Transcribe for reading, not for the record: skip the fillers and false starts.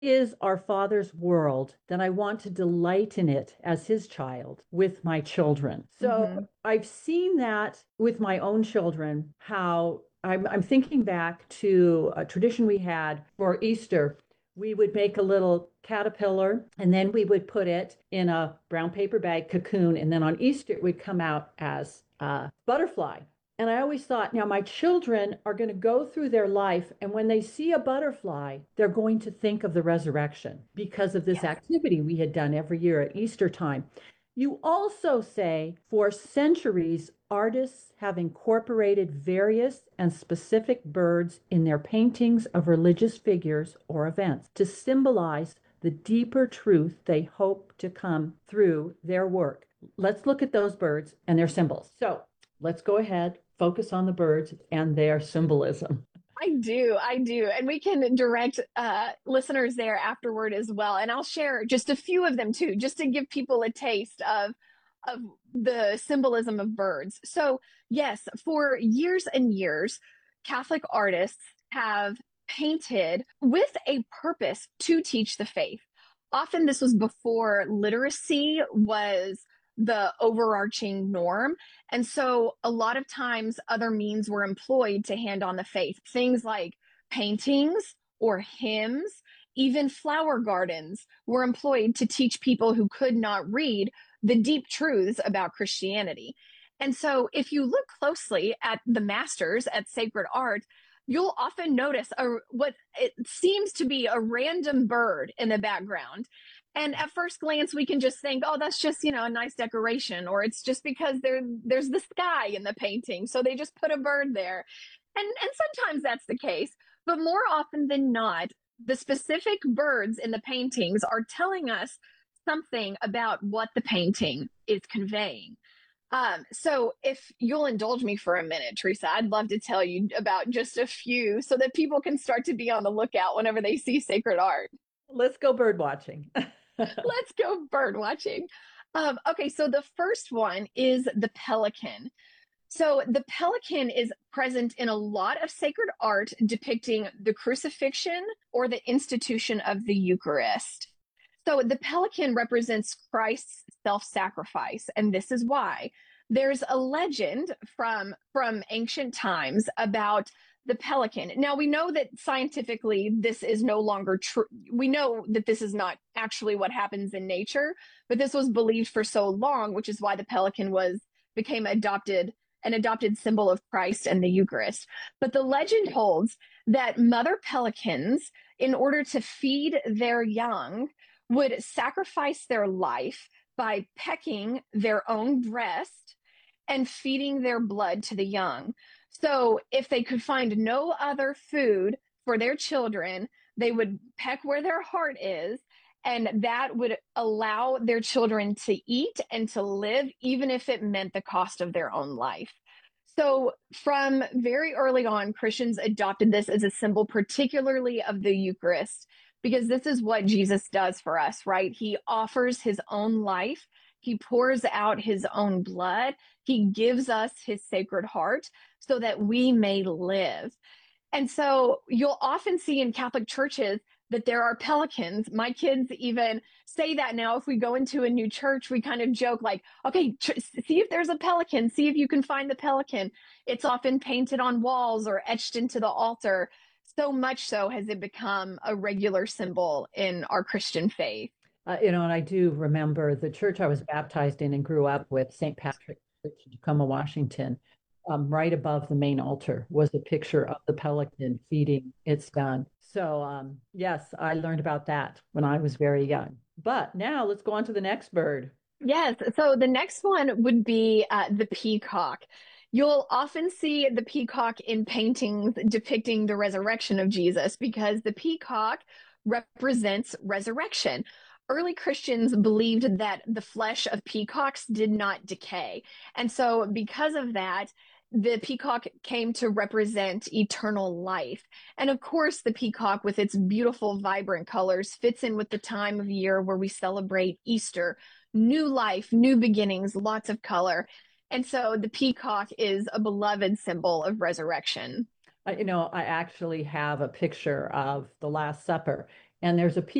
is our Father's world, then I want to delight in it as his child with my children. So Hmm. I've seen that with my own children, how I'm thinking back to a tradition we had for Easter. We would make a little caterpillar and then we would put it in a brown paper bag cocoon. And then on Easter, it would come out as a butterfly. And I always thought, now my children are going to go through their life, and when they see a butterfly, they're going to think of the resurrection because of this Yes. activity we had done every year at Easter time. You also say for centuries, artists have incorporated various and specific birds in their paintings of religious figures or events to symbolize the deeper truth they hope to come through their work. Let's look at those birds and their symbols. So let's go ahead, focus on the birds and their symbolism. I do. And we can direct listeners there afterward as well. And I'll share just a few of them too, just to give people a taste of the symbolism of birds. So, yes, for years and years, Catholic artists have painted with a purpose to teach the faith. Often this was before literacy was the overarching norm. And so a lot of times other means were employed to hand on the faith, things like paintings or hymns, even flower gardens were employed to teach people who could not read the deep truths about Christianity. And so if you look closely at the masters at sacred art, you'll often notice what it seems to be a random bird in the background. And at first glance, we can just think, oh, that's just, a nice decoration, or it's just because there's the sky in the painting. So they just put a bird there. And sometimes that's the case. But more often than not, the specific birds in the paintings are telling us something about what the painting is conveying. So if you'll indulge me for a minute, Teresa, I'd love to tell you about just a few so that people can start to be on the lookout whenever they see sacred art. Let's go bird watching. Let's go bird watching. Okay, so the first one is the pelican. So the pelican is present in a lot of sacred art depicting the crucifixion or the institution of the Eucharist. So the pelican represents Christ's self-sacrifice, and this is why. There's a legend from ancient times about the pelican. Now we know that scientifically this is no longer true. We know that this is not actually what happens in nature, but this was believed for so long, which is why the pelican was became an adopted symbol of Christ and the Eucharist. But the legend holds that mother pelicans, in order to feed their young, would sacrifice their life by pecking their own breast and feeding their blood to the young. So if they could find no other food for their children, they would peck where their heart is, and that would allow their children to eat and to live, even if it meant the cost of their own life. So, from very early on, Christians adopted this as a symbol, particularly of the Eucharist, because this is what Jesus does for us, right? He offers his own life, he pours out his own blood, he gives us his sacred heart so that we may live. And so you'll often see in Catholic churches that there are pelicans. My kids even say that now. If we go into a new church, we kind of joke like, okay, see if there's a pelican, see if you can find the pelican. It's often painted on walls or etched into the altar. So much so has it become a regular symbol in our Christian faith. And I do remember the church I was baptized in and grew up with, St. Patrick Church in Tacoma, Washington. Right above the main altar was a picture of the pelican feeding its young. So, yes, I learned about that when I was very young. But now let's go on to the next bird. Yes. So the next one would be the peacock. You'll often see the peacock in paintings depicting the resurrection of Jesus because the peacock represents resurrection. Early Christians believed that the flesh of peacocks did not decay. And so, because of that, the peacock came to represent eternal life. And of course, the peacock, with its beautiful, vibrant colors, fits in with the time of year where we celebrate Easter, new life, new beginnings, lots of color. And so the peacock is a beloved symbol of resurrection. I actually have a picture of the Last Supper, and there's a